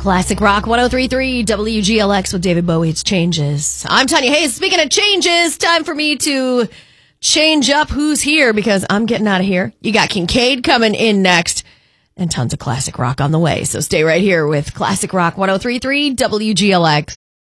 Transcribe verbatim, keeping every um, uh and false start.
Classic Rock one oh three point three W G L X with David Bowie. It's Changes. I'm Tanya Hayes. Speaking of changes, time for me to change up who's here because I'm getting out of here. You got Kincaid coming in next and tons of classic rock on the way. So stay right here with Classic Rock one oh three point three W G L X.